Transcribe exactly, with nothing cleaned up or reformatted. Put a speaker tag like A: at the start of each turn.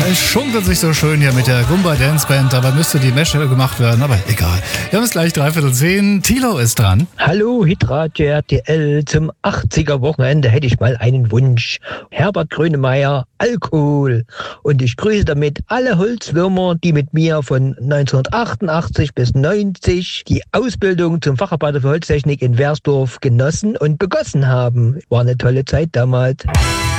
A: es schunkelt sich so schön hier mit der Gumba Dance Band, dabei müsste die Mesche gemacht werden, aber egal. Wir haben es gleich dreiviertel zehn. Thilo ist dran.
B: Hallo, Hitradio R T L. Zum achtziger-Wochenende hätte ich mal einen Wunsch. Herbert Grönemeyer, Alkohol. Und ich grüße damit alle Holzwürmer, die mit mir von neunzehnhundertachtundachtzig bis neunzig die Ausbildung zum Facharbeiter für Holztechnik in Wersdorf genossen und begossen haben. War eine tolle Zeit damals.